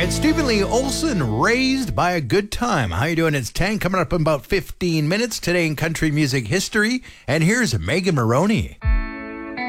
And Stephen Lee Olson, Raised by a Good Time. How you doing? It's 10, coming up in about 15 minutes today in country music history. And here's Megan Maroney.